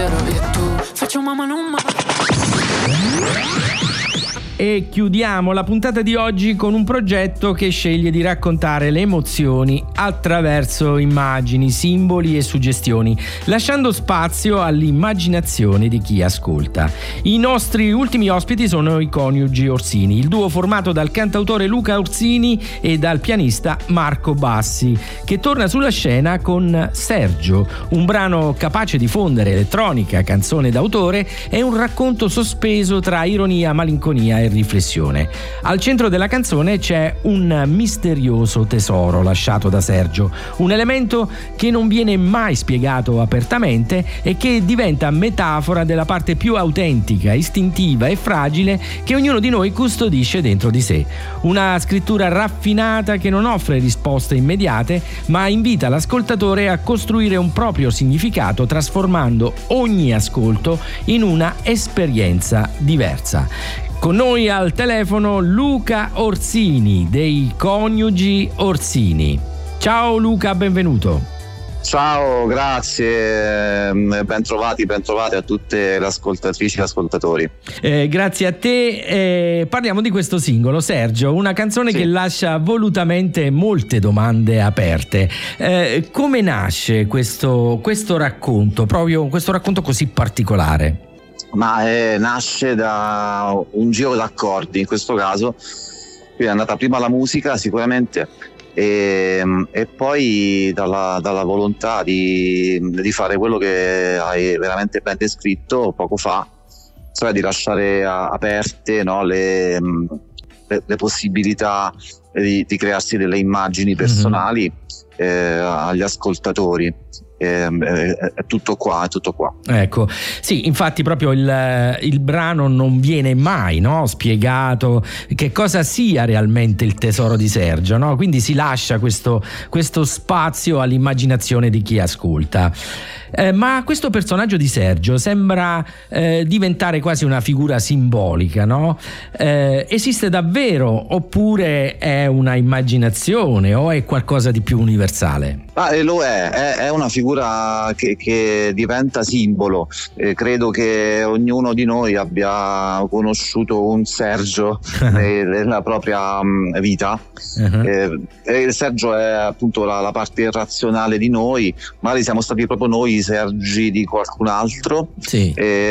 spero io e tu facciamo mano a mano. E chiudiamo la puntata di oggi con un progetto che sceglie di raccontare le emozioni attraverso immagini, simboli e suggestioni, lasciando spazio all'immaginazione di chi ascolta. I nostri ultimi ospiti sono i coniugi Orsini, il duo formato dal cantautore Luca Orsini e dal pianista Marco Bassi, che torna sulla scena con Sergio, un brano capace di fondere elettronica, canzone d'autore e un racconto sospeso tra ironia, malinconia e riflessione. Al centro della canzone c'è un misterioso tesoro lasciato da Sergio, un elemento che non viene mai spiegato apertamente e che diventa metafora della parte più autentica, istintiva e fragile che ognuno di noi custodisce dentro di sé. Una scrittura raffinata che non offre risposte immediate, ma invita l'ascoltatore a costruire un proprio significato, trasformando ogni ascolto in una esperienza diversa. Con noi al telefono Luca Orsini dei coniugi Orsini. Ciao Luca, benvenuto. Ciao, grazie, ben trovati a tutte le ascoltatrici e ascoltatori. Grazie a te. Parliamo di questo singolo, Sergio, una canzone che lascia volutamente molte domande aperte. Come nasce questo racconto, proprio questo racconto così particolare? Ma nasce da un giro d'accordi, in questo caso. Quindi è andata prima la musica sicuramente e poi dalla volontà di fare quello che hai veramente ben descritto poco fa, cioè di lasciare aperte, no, le possibilità di crearsi delle immagini personali agli ascoltatori. È tutto qua. Ecco, sì, infatti proprio il brano non viene mai, no, spiegato che cosa sia realmente il tesoro di Sergio, no? Quindi si lascia questo spazio all'immaginazione di chi ascolta. Ma questo personaggio di Sergio sembra diventare quasi una figura simbolica, no? Esiste davvero oppure è una immaginazione o è qualcosa di più universale? Lo è una figura che diventa simbolo. Credo che ognuno di noi abbia conosciuto un Sergio nella propria vita. Sergio è appunto la parte irrazionale di noi, magari siamo stati proprio noi i Sergi di qualcun altro. Sì.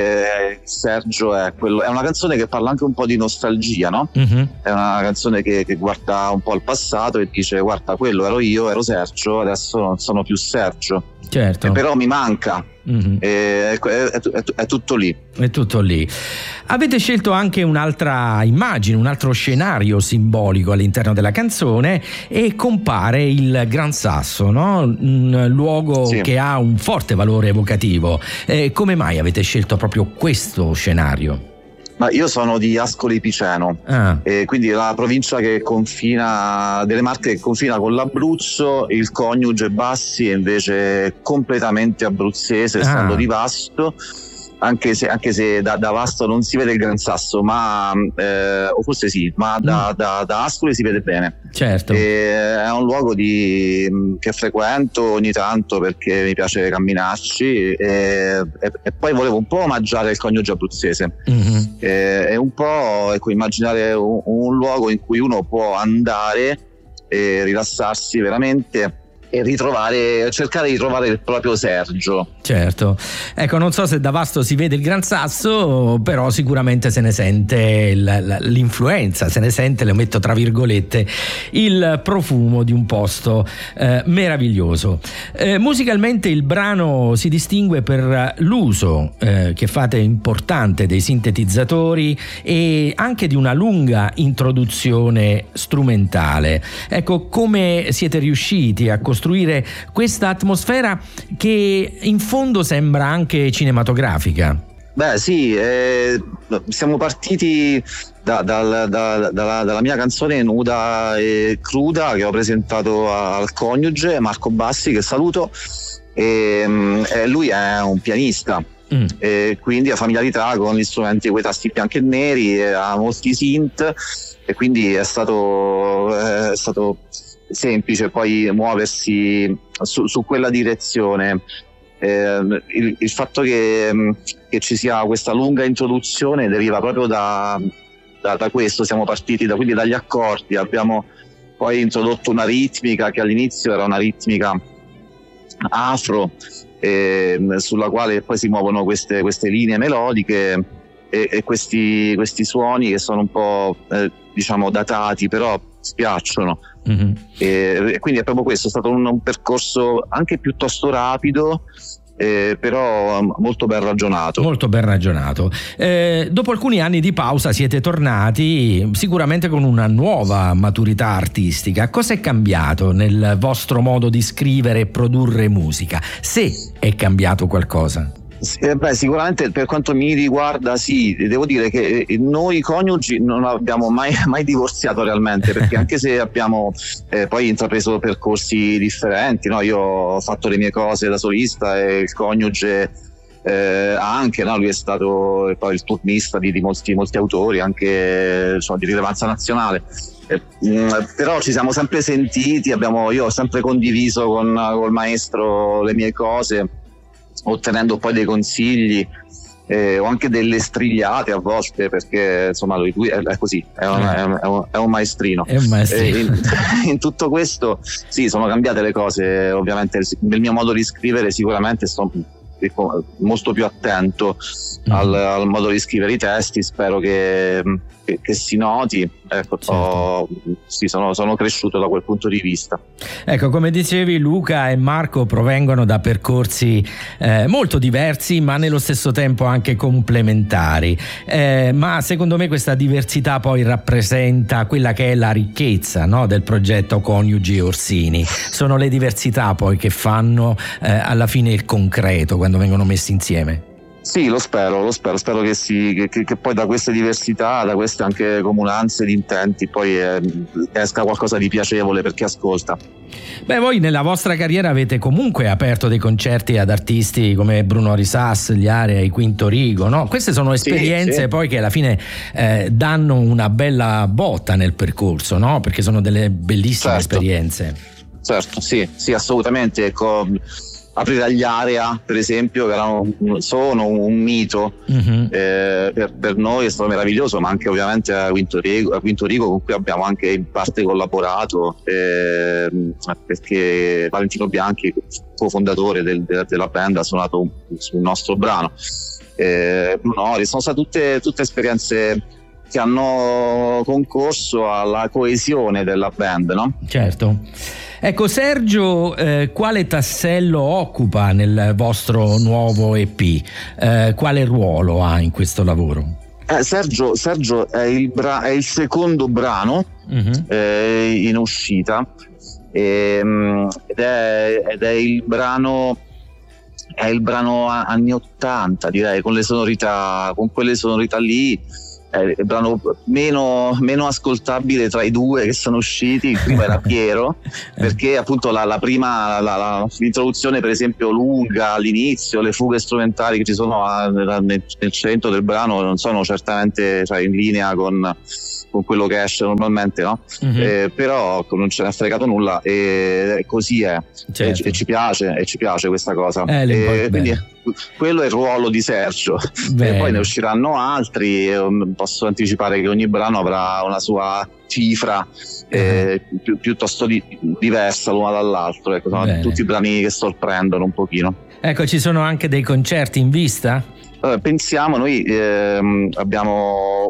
Sergio è una canzone che parla anche un po' di nostalgia, no? È una canzone che guarda un po' al passato e dice: guarda, quello ero io, ero Sergio, adesso non sono più Sergio. Certo. Però mi manca. È tutto lì. È tutto lì. Avete scelto anche un'altra immagine, un altro scenario simbolico all'interno della canzone e compare il Gran Sasso, no? Un luogo che ha un forte valore evocativo. Come mai avete scelto proprio questo scenario? Ma io sono di Ascoli Piceno, quindi la provincia che confina, delle Marche, che confina con l'Abruzzo. Il coniuge Bassi è invece completamente abruzzese, essendo di Vasto, anche se da Vasto non si vede il Gran Sasso, ma o forse sì, ma da Ascoli si vede bene. Certo. È un luogo che frequento ogni tanto perché mi piace camminarci e poi volevo un po' omaggiare il coniuge abruzzese e un po' immaginare un luogo in cui uno può andare e rilassarsi veramente e cercare di trovare il proprio Sergio. Certo, ecco, non so se da Vasto si vede il Gran Sasso, però sicuramente se ne sente l'influenza, se ne sente, lo metto tra virgolette, il profumo di un posto meraviglioso. Musicalmente il brano si distingue per l'uso che fate importante dei sintetizzatori e anche di una lunga introduzione strumentale. Ecco, come siete riusciti a costruire questa atmosfera che in fondo sembra anche cinematografica? Beh sì, siamo partiti dalla mia canzone Nuda e Cruda, che ho presentato al coniuge Marco Bassi, che saluto, e lui è un pianista. E quindi ha familiarità con gli strumenti con i tasti bianchi e neri, ha molti synth e quindi è stato semplice poi muoversi su quella direzione. il fatto che ci sia questa lunga introduzione deriva proprio da questo. Siamo partiti quindi dagli accordi, abbiamo poi introdotto una ritmica che all'inizio era una ritmica afro, sulla quale poi si muovono queste linee melodiche e questi suoni che sono un po' diciamo datati, però spiacciono. Mm-hmm. E quindi è proprio questo, è stato un percorso anche piuttosto rapido, però molto ben ragionato. Molto ben ragionato. Dopo alcuni anni di pausa siete tornati sicuramente con una nuova maturità artistica. Cosa è cambiato nel vostro modo di scrivere e produrre musica? Se è cambiato qualcosa? Sicuramente per quanto mi riguarda sì, devo dire che noi coniugi non abbiamo mai divorziato realmente, perché anche se abbiamo poi intrapreso percorsi differenti, no? Io ho fatto le mie cose da solista e il coniuge anche, no? Lui è stato poi il turnista di molti autori, anche di rilevanza nazionale. Però ci siamo sempre sentiti, io ho sempre condiviso col maestro le mie cose, ottenendo poi dei consigli o anche delle strigliate a volte, perché insomma lui è così, è un maestrino. È un maestrino. In tutto questo sì, sono cambiate le cose, ovviamente nel mio modo di scrivere sicuramente sto molto più attento al modo di scrivere i testi. Spero che si noti, ecco. Certo. Sì, sono cresciuto da quel punto di vista. Ecco, come dicevi, Luca e Marco provengono da percorsi molto diversi, ma nello stesso tempo anche complementari, ma secondo me questa diversità poi rappresenta quella che è la ricchezza, no, del progetto Coniugi Orsini. Sono le diversità poi che fanno alla fine il concreto quando vengono messi insieme. Sì, lo spero che poi da queste diversità, da queste anche comunanze di intenti, poi esca qualcosa di piacevole per chi ascolta. Beh, voi nella vostra carriera avete comunque aperto dei concerti ad artisti come Bruno Risas, gli Area, i Quinto Rigo, no? Queste sono esperienze sì. Poi che alla fine danno una bella botta nel percorso, no? Perché sono delle bellissime esperienze. Certo, sì, assolutamente. Ecco, aprire agli Area, per esempio, che sono un mito, per noi è stato meraviglioso, ma anche ovviamente a Quinto Rigo, con cui abbiamo anche in parte collaborato, perché Valentino Bianchi, cofondatore della band, ha suonato sul nostro brano. Sono state tutte esperienze che hanno concorso alla coesione della band, no? Certo. Ecco, Sergio, quale tassello occupa nel vostro nuovo EP? Quale ruolo ha in questo lavoro? Sergio è il secondo brano in uscita, ed è il brano anni 80, direi, con quelle sonorità lì. Il brano meno ascoltabile tra i due che sono usciti. Il primo era Piero, perché appunto la prima l'introduzione, per esempio, lunga all'inizio, le fughe strumentali che ci sono nel centro del brano non sono certamente in linea con quello che esce normalmente, no? Però non ce ne ha fregato nulla, e così è. Certo. E ci piace questa cosa, quindi quello è il ruolo di Sergio. Poi ne usciranno altri, posso anticipare che ogni brano avrà una sua cifra piuttosto diversa l'uno dall'altro, ecco. Sono tutti brani che sorprendono un pochino. Ecco, ci sono anche dei concerti in vista? Pensiamo, noi abbiamo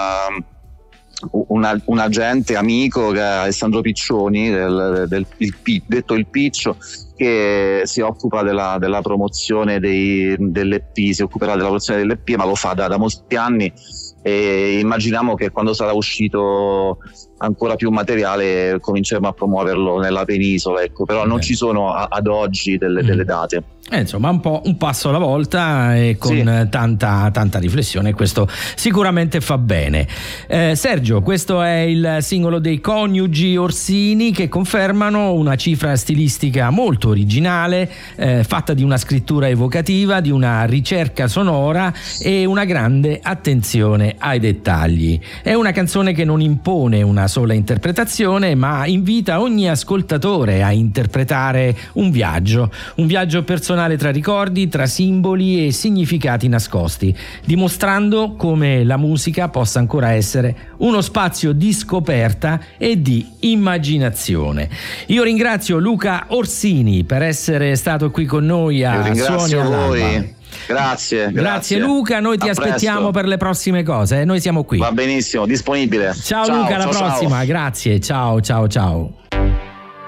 un agente amico, che è Alessandro Piccioni, detto il Piccio, che si occupa della promozione dell'EP, si occuperà della promozione dell'EP, ma lo fa da molti anni, e immaginiamo che quando sarà uscito ancora più materiale cominceremo a promuoverlo nella penisola, ecco. Però non ci sono ad oggi delle date. Insomma, un passo alla volta e con tanta riflessione, questo sicuramente fa bene. Sergio, questo è il singolo dei Coniugi Orsini, che confermano una cifra stilistica molto originale, fatta di una scrittura evocativa, di una ricerca sonora e una grande attenzione ai dettagli. È una canzone che non impone una sola interpretazione, ma invita ogni ascoltatore a interpretare un viaggio personale tra ricordi, tra simboli e significati nascosti, dimostrando come la musica possa ancora essere uno spazio di scoperta e di immaginazione. Io ringrazio Luca Orsini per essere stato qui con noi a Suoni all'Alba. Voi. Grazie Luca, noi ti aspettiamo per le prossime cose, noi siamo qui. Va benissimo, disponibile. Ciao Luca, alla prossima, grazie, ciao.